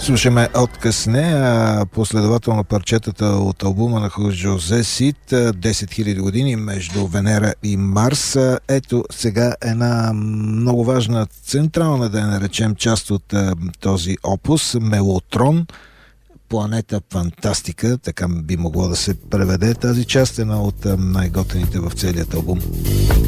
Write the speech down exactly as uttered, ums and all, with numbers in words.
Слушаме отказ не, а последователно парчетата от албума на Жозе Сид десет хиляди години между Венера и Марс. Ето сега една много важна, централна, да я наречем, част от този опус, Мелотрон, планета фантастика, така би могло да се преведе тази част, една от най-готените в целият албум.